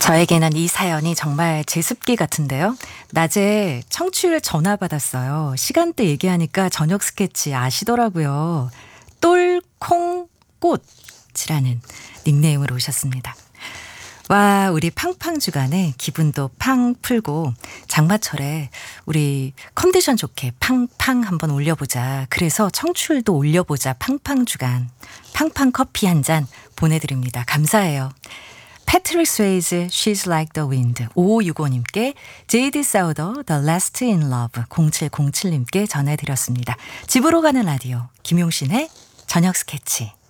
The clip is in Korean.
저에게는 이 사연이 정말 제습기 같은데요. 낮에 청취율 전화 받았어요. 시간대 얘기하니까 저녁 스케치 아시더라고요. 똘콩꽃이라는 닉네임으로 오셨습니다. 와, 우리 팡팡 주간에 기분도 팡 풀고 장마철에 우리 컨디션 좋게 팡팡 한번 올려보자. 그래서 청취율도 올려보자. 팡팡 주간 팡팡 커피 한 잔 보내드립니다. 감사해요. 패트릭 스웨이즈 She's Like the Wind 5565님께 제이디 사우더 The Last in Love 0707님께 전해드렸습니다. 집으로 가는 라디오 김용신의 저녁 스케치.